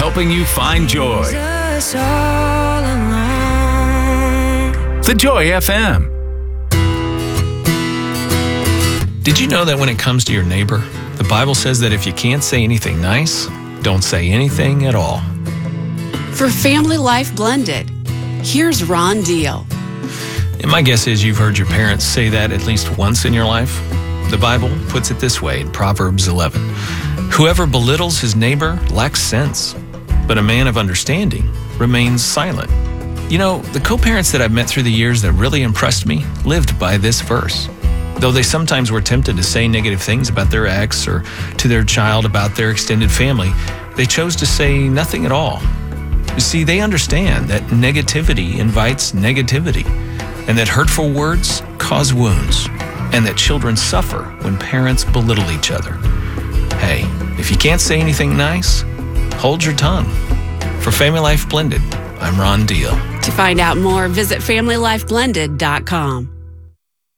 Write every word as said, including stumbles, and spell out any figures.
helping you find joy. Jesus all along. The Joy F M. Did you know that when it comes to your neighbor, the Bible says that if you can't say anything nice, don't say anything at all? For Family Life Blended, here's Ron Deal. And my guess is you've heard your parents say that at least once in your life. The Bible puts it this way in Proverbs eleven. Whoever belittles his neighbor lacks sense, but a man of understanding remains silent. You know, the co-parents that I've met through the years that really impressed me lived by this verse. Though they sometimes were tempted to say negative things about their ex or to their child about their extended family, they chose to say nothing at all. You see, they understand that negativity invites negativity, and that hurtful words cause wounds, and that children suffer when parents belittle each other. Hey, if you can't say anything nice, hold your tongue. For Family Life Blended, I'm Ron Deal. To find out more, visit family life blended dot com.